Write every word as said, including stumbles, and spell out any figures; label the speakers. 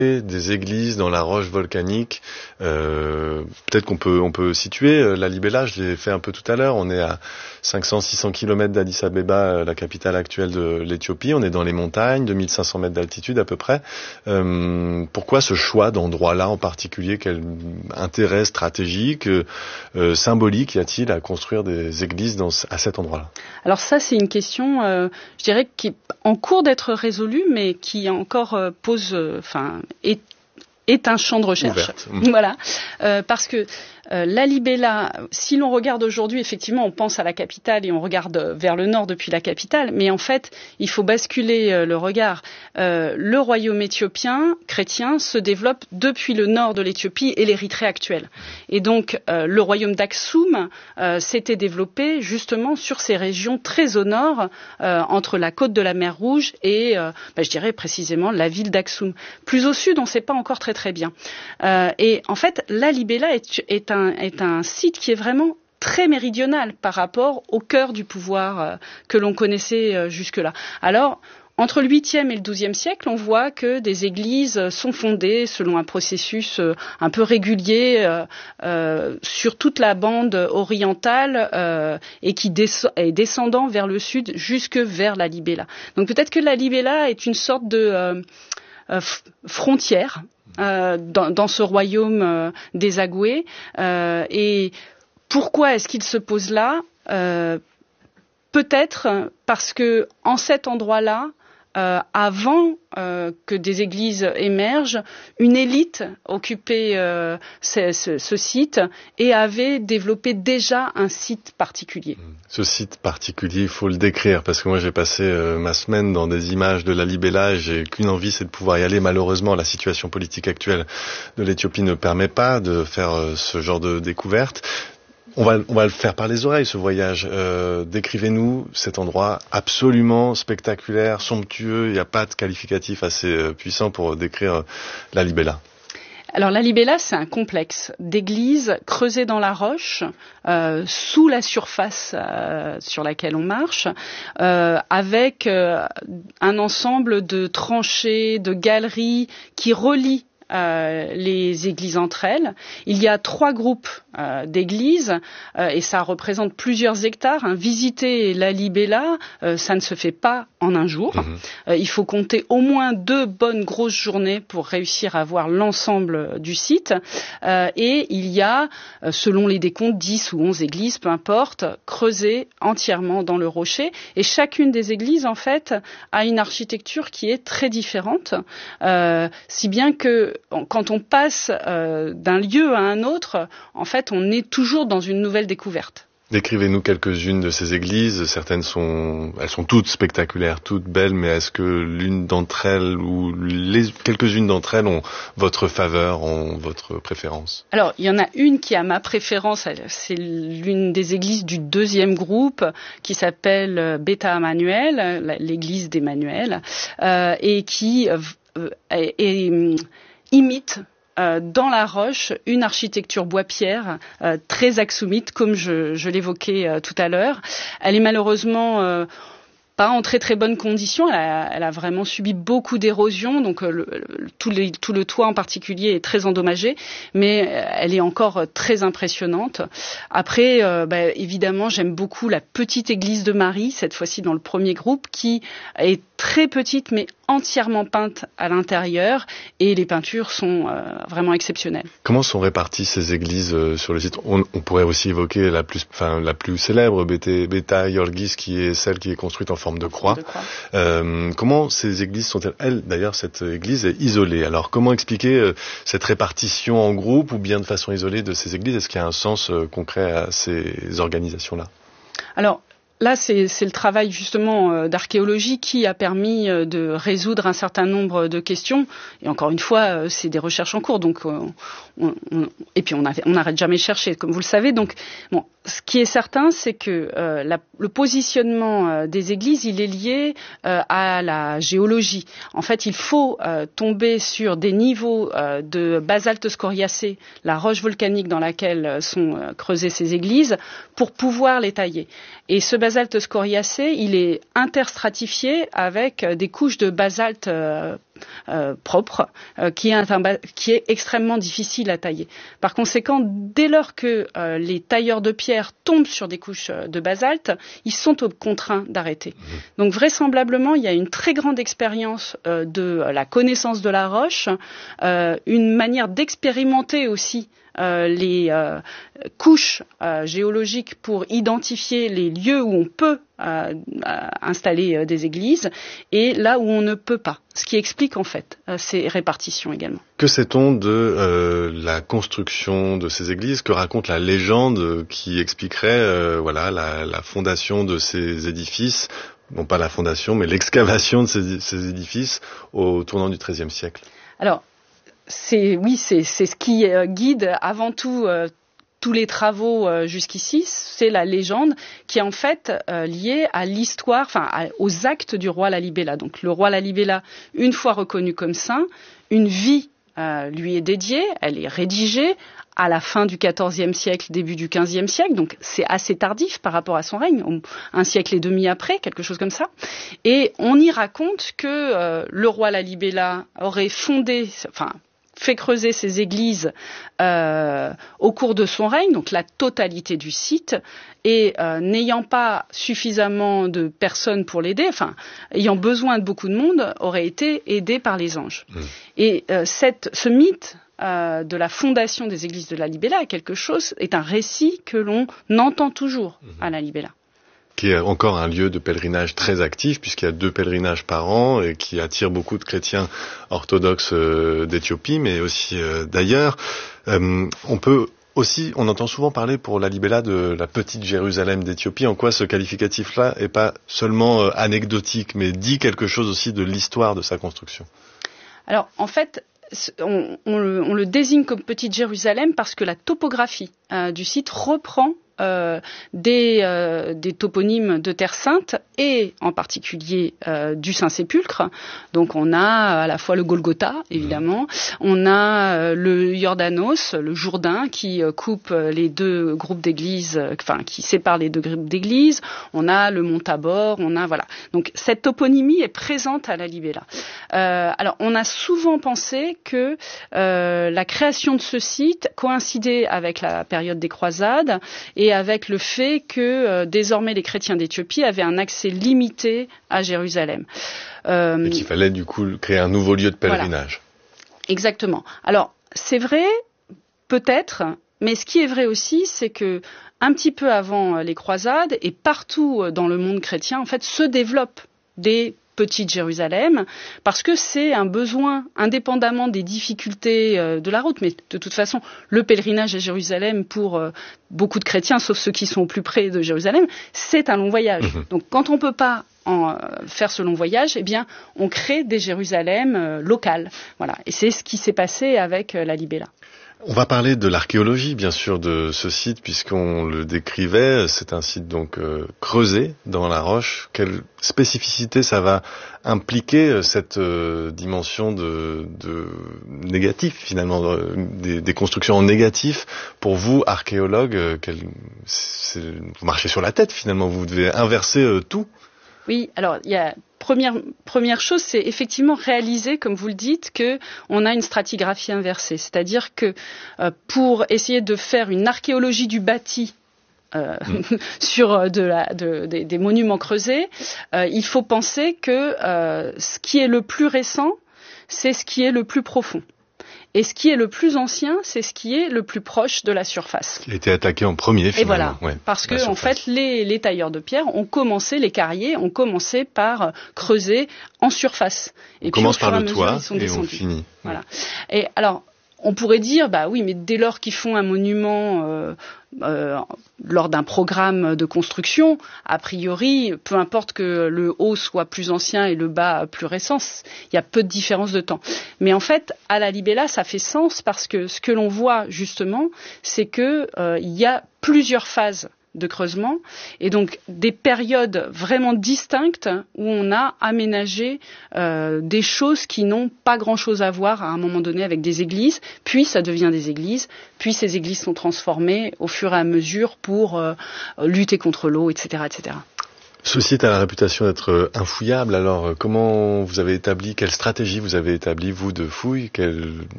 Speaker 1: des églises dans la roche volcanique. Euh, peut-être qu'on peut on peut situer la Libella, je l'ai fait un peu tout à l'heure. On est à cinq cents à six cents kilomètres d'Addis Abeba, la capitale actuelle de l'Éthiopie. On est dans les montagnes, deux mille cinq cents mètres d'altitude à peu près. Euh, pourquoi ce choix d'endroit-là en particulier? Quel intérêt stratégique, euh, symbolique y a-t-il à construire des églises dans, à cet endroit-là?
Speaker 2: Alors ça, c'est une question, euh, je dirais, qui est en cours d'être résolue, mais qui encore euh, pose, enfin, euh, est, est un champ de recherche.
Speaker 1: Mmh.
Speaker 2: Voilà, euh, parce que euh, la Libella, si l'on regarde aujourd'hui, effectivement, on pense à la capitale et on regarde vers le nord depuis la capitale, mais en fait, il faut basculer euh, le regard. Euh, le royaume éthiopien chrétien se développe depuis le nord de l'Éthiopie et l'Érythrée actuelle. Et donc, euh, le royaume d'Aksum euh, s'était développé justement sur ces régions très au nord, euh, entre la côte de la mer Rouge et, euh, bah, je dirais précisément, la ville d'Aksum. Plus au sud, on ne sait pas encore très très bien. Euh, et en fait, la Libella est, est, un, est un site qui est vraiment très méridional par rapport au cœur du pouvoir euh, que l'on connaissait euh, jusque-là. Alors, entre le huitième et le douzième siècle, on voit que des églises sont fondées selon un processus euh, un peu régulier euh, euh, sur toute la bande orientale euh, et qui des- est descendant vers le sud jusque vers la Libella. Donc peut-être que la Libella est une sorte de euh, euh, f- frontière euh, dans, dans ce royaume euh, des Agoués. Euh, et pourquoi est-ce qu'il se pose là? euh, Peut-être parce que en cet endroit-là, Euh, avant euh, que des églises émergent, une élite occupait euh, ce, ce, ce site et avait développé déjà un site particulier.
Speaker 1: Ce site particulier, il faut le décrire, parce que moi j'ai passé euh, ma semaine dans des images de la Libella et j'ai qu'une envie, c'est de pouvoir y aller. Malheureusement, la situation politique actuelle de l'Éthiopie ne permet pas de faire euh, ce genre de découverte. On va, on va le faire par les oreilles, ce voyage. Euh, décrivez-nous cet endroit absolument spectaculaire, somptueux. Il n'y a pas de qualificatif assez euh, puissant pour décrire euh, la Libella.
Speaker 2: Alors la Libella, c'est un complexe d'églises creusées dans la roche, euh, sous la surface euh, sur laquelle on marche, euh, avec euh, un ensemble de tranchées, de galeries qui relient Euh, les églises entre elles. Il y a trois groupes euh, d'églises euh, et ça représente plusieurs hectares. Hein. Visiter la Libella, euh, ça ne se fait pas en un jour. Mmh. Euh, il faut compter au moins deux bonnes grosses journées pour réussir à voir l'ensemble du site. Euh, et il y a, euh, selon les décomptes, dix ou onze églises, peu importe, creusées entièrement dans le rocher. Et chacune des églises, en fait, a une architecture qui est très différente, euh, si bien que quand on passe euh, d'un lieu à un autre, en fait, on est toujours dans une nouvelle découverte.
Speaker 1: Décrivez-nous quelques-unes de ces églises. Certaines sont, elles sont toutes spectaculaires, toutes belles, mais est-ce que l'une d'entre elles ou les, quelques-unes d'entre elles ont votre faveur, ont votre préférence?
Speaker 2: Alors, il y en a une qui a ma préférence. C'est l'une des églises du deuxième groupe qui s'appelle Beta Emmanuel, l'église d'Emmanuel, euh, et qui euh, est, est imite euh, dans la roche une architecture bois-pierre euh, très aksumite, comme je, je l'évoquais euh, tout à l'heure. Elle est malheureusement euh, pas en très très bonnes conditions. Elle a, elle a vraiment subi beaucoup d'érosion, donc euh, le, le, tout, les, tout le toit en particulier est très endommagé, mais elle est encore très impressionnante. Après, euh, bah, évidemment, j'aime beaucoup la petite église de Marie, cette fois-ci dans le premier groupe, qui est très petite mais entièrement peinte à l'intérieur et les peintures sont euh, vraiment exceptionnelles.
Speaker 1: Comment sont réparties ces églises euh, sur le site? on, on pourrait aussi évoquer la plus, enfin, la plus célèbre, Beta Yorgis, qui est celle qui est construite en forme de croix. De croix. Euh, comment ces églises sont-elles? Elle, d'ailleurs, cette église est isolée. Alors, comment expliquer euh, cette répartition en groupe ou bien de façon isolée de ces églises? Est-ce qu'il y a un sens euh, concret à ces organisations-là?
Speaker 2: Alors, là, c'est, c'est le travail justement euh, d'archéologie qui a permis euh, de résoudre un certain nombre de questions. Et encore une fois, euh, c'est des recherches en cours. Donc, euh, on, on, et puis on n'arrête jamais de chercher, comme vous le savez. Donc, bon, ce qui est certain, c'est que euh, la, le positionnement euh, des églises, il est lié euh, à la géologie. En fait, il faut euh, tomber sur des niveaux euh, de basalte scoriacé, la roche volcanique dans laquelle sont euh, creusées ces églises, pour pouvoir les tailler. Et ce basalte scoriacé, il est interstratifié avec des couches de basalte euh, euh, propre, euh, qui, est un, qui est extrêmement difficile à tailler. Par conséquent, dès lors que euh, les tailleurs de pierre tombent sur des couches de basalte, ils sont contraints d'arrêter. Mmh. Donc vraisemblablement, il y a une très grande expérience euh, de la connaissance de la roche, euh, une manière d'expérimenter aussi Euh, les euh, couches euh, géologiques pour identifier les lieux où on peut euh, installer euh, des églises et là où on ne peut pas, ce qui explique en fait euh, ces répartitions également.
Speaker 1: Que sait-on de euh, la construction de ces églises? Que raconte la légende qui expliquerait euh, voilà la, la fondation de ces édifices, non pas la fondation mais l'excavation de ces, ces édifices au tournant du treizième siècle?
Speaker 2: Alors C'est, oui, c'est, c'est ce qui euh, guide avant tout euh, tous les travaux euh, jusqu'ici, c'est la légende qui est en fait euh, liée à l'histoire, enfin à, aux actes du roi Lalibela. Donc le roi Lalibela, une fois reconnu comme saint, une vie euh, lui est dédiée, elle est rédigée à la fin du quatorzième siècle, début du quinzième siècle, donc c'est assez tardif par rapport à son règne, un siècle et demi après, quelque chose comme ça. Et on y raconte que euh, le roi Lalibela aurait fondé, enfin fait creuser ces églises euh, au cours de son règne, donc la totalité du site, et euh, n'ayant pas suffisamment de personnes pour l'aider, enfin, ayant besoin de beaucoup de monde, aurait été aidé par les anges. Mmh. Et euh, cette, ce mythe euh, de la fondation des églises de Lalibela est quelque chose, est un récit que l'on entend toujours mmh. à Lalibela.
Speaker 1: Qui est encore un lieu de pèlerinage très actif, puisqu'il y a deux pèlerinages par an et qui attire beaucoup de chrétiens orthodoxes euh, d'Éthiopie, mais aussi euh, d'ailleurs. Euh, on peut aussi, on entend souvent parler pour Lalibela de la petite Jérusalem d'Éthiopie. En quoi ce qualificatif-là est pas seulement euh, anecdotique, mais dit quelque chose aussi de l'histoire de sa construction?
Speaker 2: Alors, en fait, on, on, le, on le désigne comme petite Jérusalem parce que la topographie euh, du site reprend Euh, des, euh, des toponymes de Terre Sainte et en particulier euh, du Saint-Sépulcre. Donc on a à la fois le Golgotha, évidemment, on a euh, le Jordanos, le Jourdain qui euh, coupe les deux groupes d'églises, euh, enfin qui sépare les deux groupes d'églises, on a le Mont Tabor, on a voilà. Donc cette toponymie est présente à Lalibela. Euh, alors on a souvent pensé que euh, la création de ce site coïncidait avec la période des croisades et avec le fait que euh, désormais les chrétiens d'Éthiopie avaient un accès limité à Jérusalem.
Speaker 1: Euh, et qu'il fallait du coup créer un nouveau lieu de pèlerinage.
Speaker 2: Voilà. Exactement. Alors c'est vrai, peut-être, mais ce qui est vrai aussi, c'est que un petit peu avant les croisades et partout dans le monde chrétien, en fait, se développent des petite Jérusalem, parce que c'est un besoin indépendamment des difficultés euh, de la route. Mais de toute façon, le pèlerinage à Jérusalem pour euh, beaucoup de chrétiens, sauf ceux qui sont plus près de Jérusalem, c'est un long voyage. Mmh. Donc quand on ne peut pas en, euh, faire ce long voyage, eh bien, on crée des Jérusalem euh, locales. Voilà. Et c'est ce qui s'est passé avec euh, Lalibela.
Speaker 1: On va parler de l'archéologie, bien sûr, de ce site, puisqu'on le décrivait. C'est un site donc euh, creusé dans la roche. Quelle spécificité ça va impliquer, cette euh, dimension de, de négatif, finalement, euh, des, des constructions en négatif? Pour vous, archéologues, euh, quel, c'est, vous marchez sur la tête, finalement. Vous devez inverser euh, tout.
Speaker 2: Oui, alors il y a première première chose, c'est effectivement réaliser, comme vous le dites, que on a une stratigraphie inversée, c'est-à-dire que euh, pour essayer de faire une archéologie du bâti euh, mmh. sur de la, de, de, des monuments creusés, euh, il faut penser que euh, ce qui est le plus récent, c'est ce qui est le plus profond. Et ce qui est le plus ancien, c'est ce qui est le plus proche de la surface.
Speaker 1: Qui a été attaqué en premier, finalement.
Speaker 2: Et voilà,
Speaker 1: ouais,
Speaker 2: parce que en fait, les, les tailleurs de pierre ont commencé, les carriers ont commencé par creuser en surface.
Speaker 1: Et on puis, commence par le toit et descendus. On finit.
Speaker 2: Voilà. Ouais. Et alors, on pourrait dire, bah oui, mais dès lors qu'ils font un monument euh, euh, lors d'un programme de construction, a priori, peu importe que le haut soit plus ancien et le bas plus récent, il y a peu de différence de temps. Mais en fait, à Lalibela, ça fait sens parce que ce que l'on voit justement, c'est que euh, il y a plusieurs phases de creusement et donc des périodes vraiment distinctes où on a aménagé euh, des choses qui n'ont pas grand-chose à voir à un moment donné avec des églises, puis ça devient des églises, puis ces églises sont transformées au fur et à mesure pour euh, lutter contre l'eau, et cetera, et cetera.
Speaker 1: Ce site a la réputation d'être infouillable. Alors, comment vous avez établi, quelle stratégie vous avez établi, vous, de fouille? Quel